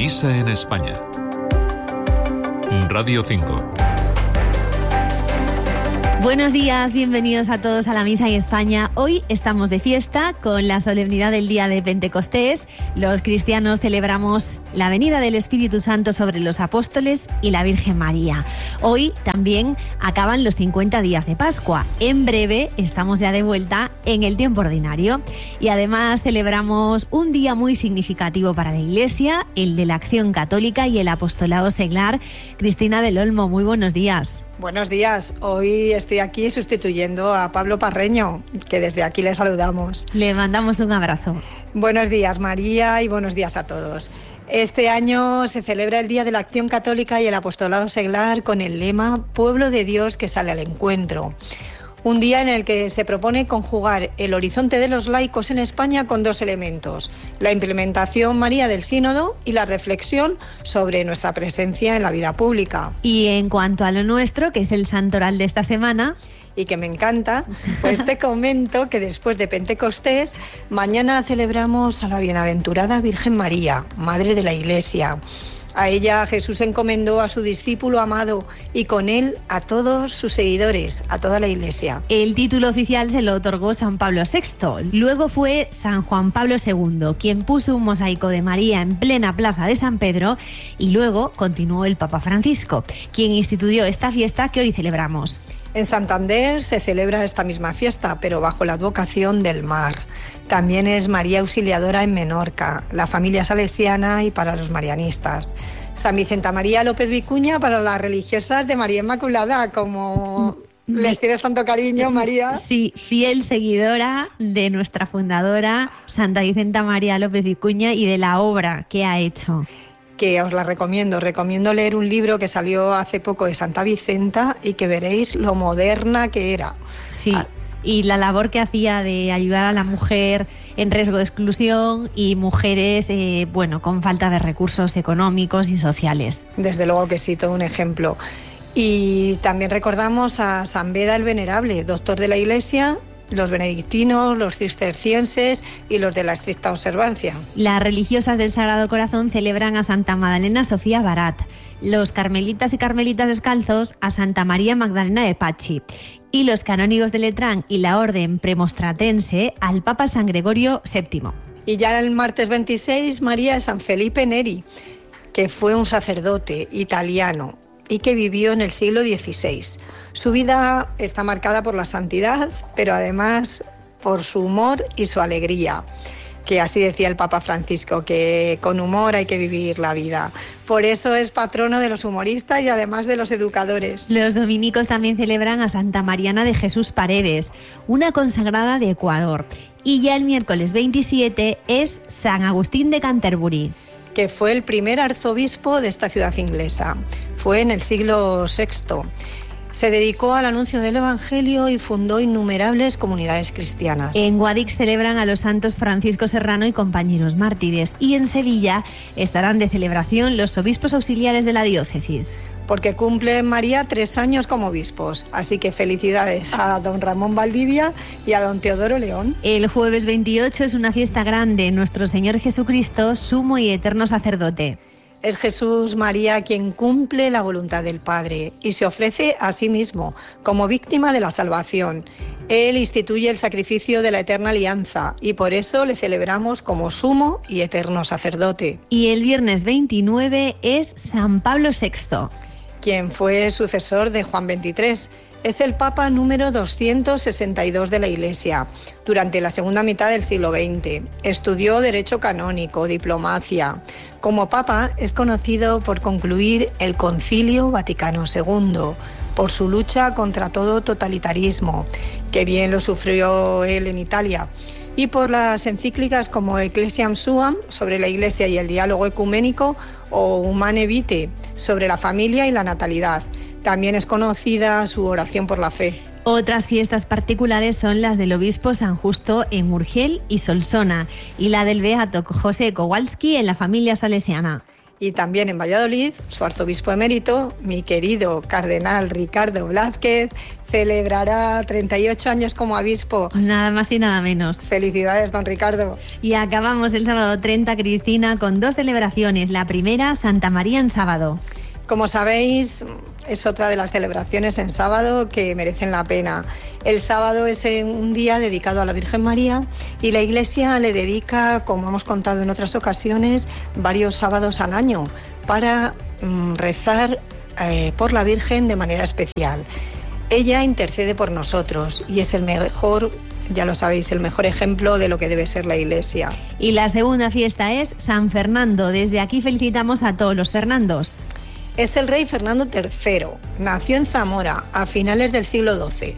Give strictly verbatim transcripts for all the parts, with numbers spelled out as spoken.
Misa en España. Radio cinco. Buenos días, bienvenidos a todos a la Misa en España. Hoy estamos de fiesta con la solemnidad del día de Pentecostés. Los cristianos celebramos la venida del Espíritu Santo sobre los apóstoles y la Virgen María. Hoy también acaban los cincuenta días de Pascua. En breve estamos ya de vuelta en el tiempo ordinario. Y además celebramos un día muy significativo para la Iglesia, el de la Acción Católica y el Apostolado Seglar. Cristina del Olmo, muy buenos días. Buenos días, hoy estoy aquí sustituyendo a Pablo Parreño, que desde aquí le saludamos. Le mandamos un abrazo. Buenos días, María, y buenos días a todos. Este año se celebra el Día de la Acción Católica y el Apostolado Seglar con el lema Pueblo de Dios que sale al encuentro. Un día en el que se propone conjugar el horizonte de los laicos en España con dos elementos: la implementación, María, del sínodo y la reflexión sobre nuestra presencia en la vida pública. Y en cuanto a lo nuestro, que es el santoral de esta semana, y que me encanta, pues te comento que después de Pentecostés, mañana celebramos a la bienaventurada Virgen María, Madre de la Iglesia. A ella Jesús encomendó a su discípulo amado y con él a todos sus seguidores, a toda la Iglesia. El título oficial se lo otorgó San Pablo sexto. Luego fue San Juan Pablo segundo quien puso un mosaico de María en plena plaza de San Pedro, y luego continuó el Papa Francisco, quien instituyó esta fiesta que hoy celebramos. En Santander se celebra esta misma fiesta, pero bajo la advocación del mar. También es María Auxiliadora en Menorca, la familia salesiana y para los marianistas. San Vicenta María López Vicuña para las religiosas de María Inmaculada, como les tienes tanto cariño, María. Sí, fiel seguidora de nuestra fundadora, Santa Vicenta María López Vicuña, y de la obra que ha hecho. Que os la recomiendo, recomiendo leer un libro que salió hace poco de Santa Vicenta y que veréis lo moderna que era. Sí, ah. Y la labor que hacía de ayudar a la mujer en riesgo de exclusión y mujeres, eh, bueno, con falta de recursos económicos y sociales. Desde luego que sí, todo un ejemplo. Y también recordamos a San Beda el Venerable, doctor de la Iglesia, los benedictinos, los cistercienses y los de la estricta observancia. Las religiosas del Sagrado Corazón celebran a Santa Magdalena Sofía Barat, los carmelitas y carmelitas descalzos a Santa María Magdalena de Pachi, y los canónigos de Letrán y la Orden Premostratense al Papa San Gregorio séptimo. Y ya el martes veintiséis, María, San Felipe Neri, que fue un sacerdote italiano y que vivió en el siglo dieciséis. Su vida está marcada por la santidad, pero además por su humor y su alegría, que así decía el Papa Francisco, que con humor hay que vivir la vida. Por eso es patrono de los humoristas y además de los educadores. Los dominicos también celebran a Santa Mariana de Jesús Paredes, una consagrada de Ecuador. Y ya el miércoles veintisiete es San Agustín de Canterbury, que fue el primer arzobispo de esta ciudad inglesa. Fue en el siglo sexto. Se dedicó al anuncio del Evangelio y fundó innumerables comunidades cristianas. En Guadix celebran a los santos Francisco Serrano y compañeros mártires. Y en Sevilla estarán de celebración los obispos auxiliares de la diócesis. Porque cumple María tres años como obispos. Así que felicidades a don Ramón Valdivia y a don Teodoro León. El jueves veintiocho es una fiesta grande. Nuestro Señor Jesucristo, sumo y eterno sacerdote. Es Jesús María quien cumple la voluntad del Padre y se ofrece a sí mismo como víctima de la salvación. Él instituye el sacrificio de la eterna alianza y por eso le celebramos como sumo y eterno sacerdote. Y el viernes veintinueve es San Pablo sexto, quien fue sucesor de Juan veintitrés. Es el Papa número doscientos sesenta y dos de la Iglesia. Durante la segunda mitad del siglo veinte estudió Derecho Canónico, Diplomacia. Como Papa es conocido por concluir el Concilio Vaticano segundo, por su lucha contra todo totalitarismo, que bien lo sufrió él en Italia, y por las encíclicas como Ecclesiam Suam, sobre la Iglesia y el diálogo ecuménico, o Humane Vitae, sobre la familia y la natalidad. También es conocida su oración por la fe. Otras fiestas particulares son las del obispo San Justo en Urgel y Solsona, y la del beato José Kowalski en la familia salesiana. Y también en Valladolid, su arzobispo emérito, mi querido cardenal Ricardo Blázquez, celebrará treinta y ocho años como obispo. Nada más y nada menos. Felicidades, don Ricardo. Y acabamos el sábado treinta, Cristina, con dos celebraciones. La primera, Santa María en sábado. Como sabéis, es otra de las celebraciones en sábado que merecen la pena. El sábado es un día dedicado a la Virgen María y la Iglesia le dedica, como hemos contado en otras ocasiones, varios sábados al año para mm, rezar eh, por la Virgen de manera especial. Ella intercede por nosotros y es el mejor, ya lo sabéis, el mejor ejemplo de lo que debe ser la Iglesia. Y la segunda fiesta es San Fernando. Desde aquí felicitamos a todos los Fernandos. Es el rey Fernando tercero. Nació en Zamora a finales del siglo doce.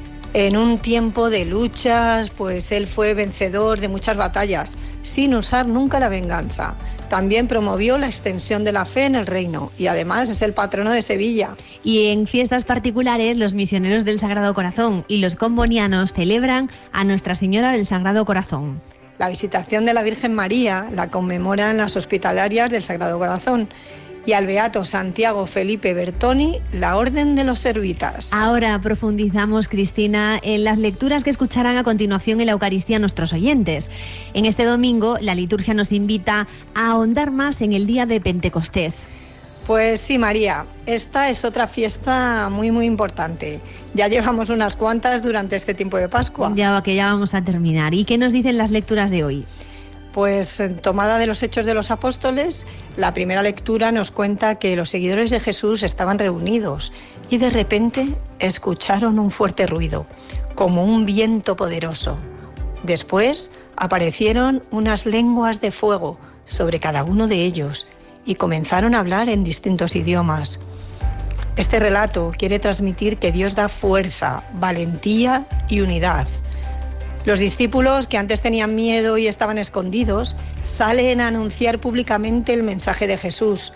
En un tiempo de luchas, pues él fue vencedor de muchas batallas, sin usar nunca la venganza. También promovió la extensión de la fe en el reino y además es el patrono de Sevilla. Y en fiestas particulares, los misioneros del Sagrado Corazón y los combonianos celebran a Nuestra Señora del Sagrado Corazón. La visitación de la Virgen María la conmemoran las hospitalarias del Sagrado Corazón. Y al beato Santiago Felipe Bertoni, la Orden de los Servitas. Ahora profundizamos, Cristina, en las lecturas que escucharán a continuación en la Eucaristía nuestros oyentes. En este domingo, la liturgia nos invita a ahondar más en el día de Pentecostés. Pues sí, María, esta es otra fiesta muy, muy importante. Ya llevamos unas cuantas durante este tiempo de Pascua. Ya que ya vamos a terminar. ¿Y qué nos dicen las lecturas de hoy? Pues tomada de los Hechos de los Apóstoles, la primera lectura nos cuenta que los seguidores de Jesús estaban reunidos y de repente escucharon un fuerte ruido, como un viento poderoso. Después aparecieron unas lenguas de fuego sobre cada uno de ellos y comenzaron a hablar en distintos idiomas. Este relato quiere transmitir que Dios da fuerza, valentía y unidad. Los discípulos, que antes tenían miedo y estaban escondidos, salen a anunciar públicamente el mensaje de Jesús.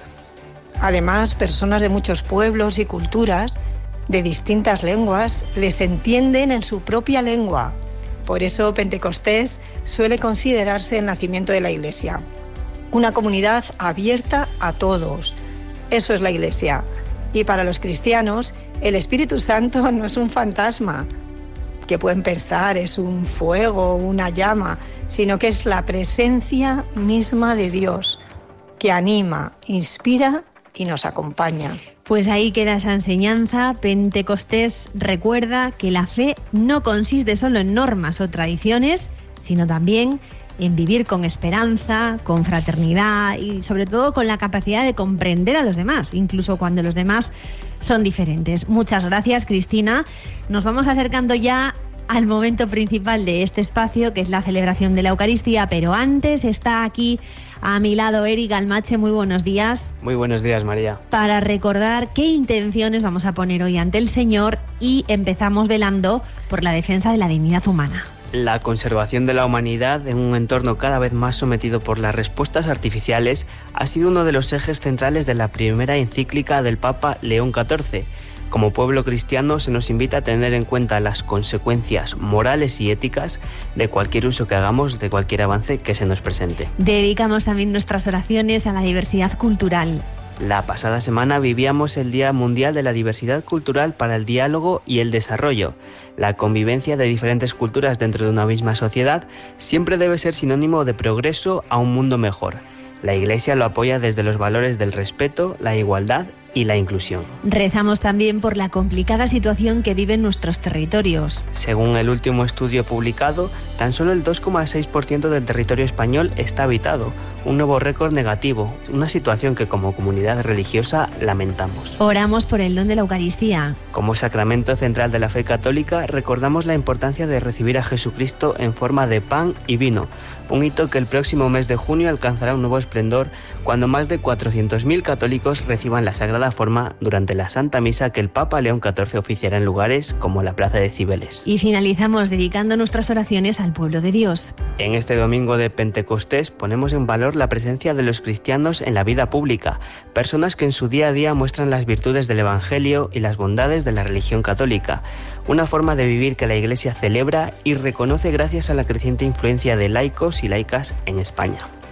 Además, personas de muchos pueblos y culturas, de distintas lenguas, les entienden en su propia lengua. Por eso Pentecostés suele considerarse el nacimiento de la Iglesia. Una comunidad abierta a todos. Eso es la Iglesia. Y para los cristianos, el Espíritu Santo no es un fantasma, que pueden pensar es un fuego, una llama, sino que es la presencia misma de Dios, que anima, inspira y nos acompaña. Pues ahí queda esa enseñanza. Pentecostés recuerda que la fe no consiste solo en normas o tradiciones, sino también en vivir con esperanza, con fraternidad y sobre todo con la capacidad de comprender a los demás, incluso cuando los demás son diferentes. Muchas gracias, Cristina. Nos vamos acercando ya al momento principal de este espacio, que es la celebración de la Eucaristía, pero antes está aquí a mi lado Eric Almache. Muy buenos días. Muy buenos días, María. Para recordar qué intenciones vamos a poner hoy ante el Señor, y empezamos velando por la defensa de la dignidad humana. La conservación de la humanidad en un entorno cada vez más sometido por las respuestas artificiales ha sido uno de los ejes centrales de la primera encíclica del Papa León catorce. Como pueblo cristiano se nos invita a tener en cuenta las consecuencias morales y éticas de cualquier uso que hagamos de cualquier avance que se nos presente. Dedicamos también nuestras oraciones a la diversidad cultural. La pasada semana vivíamos el Día Mundial de la Diversidad Cultural para el Diálogo y el Desarrollo. La convivencia de diferentes culturas dentro de una misma sociedad siempre debe ser sinónimo de progreso a un mundo mejor. La Iglesia lo apoya desde los valores del respeto, la igualdad y la inclusión. Rezamos también por la complicada situación que viven nuestros territorios. Según el último estudio publicado, tan solo el dos coma seis por ciento del territorio español está habitado, un nuevo récord negativo, una situación que como comunidad religiosa lamentamos. Oramos por el don de la Eucaristía. Como sacramento central de la fe católica, recordamos la importancia de recibir a Jesucristo en forma de pan y vino, un hito que el próximo mes de junio alcanzará un nuevo esplendor cuando más de cuatrocientos mil católicos reciban la Sagrada Forma durante la Santa Misa que el Papa León catorce oficiará en lugares como la Plaza de Cibeles. Y finalizamos dedicando nuestras oraciones al pueblo de Dios. En este domingo de Pentecostés ponemos en valor la presencia de los cristianos en la vida pública, personas que en su día a día muestran las virtudes del Evangelio y las bondades de la religión católica, una forma de vivir que la Iglesia celebra y reconoce gracias a la creciente influencia de laicos y laicas en España.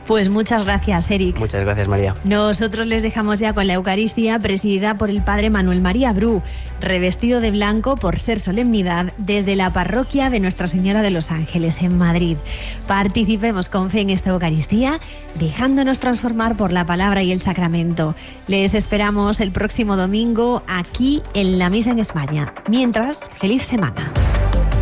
Pues muchas gracias, Eric. Muchas gracias, María. Nosotros les dejamos ya con la Eucaristía presidida por el Padre Manuel María Bru, revestido de blanco por ser solemnidad desde la parroquia de Nuestra Señora de los Ángeles en Madrid. Participemos con fe en esta Eucaristía, dejándonos transformar por la palabra y el sacramento. Les esperamos el próximo domingo aquí en la Misa en España. Mientras, feliz semana.